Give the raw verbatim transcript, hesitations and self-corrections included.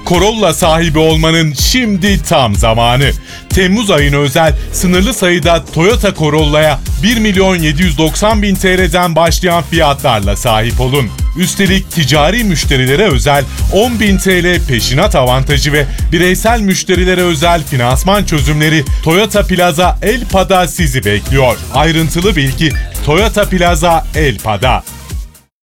Corolla sahibi olmanın şimdi tam zamanı. Temmuz ayına özel sınırlı sayıda Toyota Corolla'ya bir milyon yedi yüz doksan bin T L'den başlayan fiyatlarla sahip olun. Üstelik ticari müşterilere özel on bin T L peşinat avantajı ve bireysel müşterilere özel finansman çözümleri Toyota Plaza Elpa'da sizi bekliyor. Ayrıntılı bilgi Toyota Plaza Elpa'da.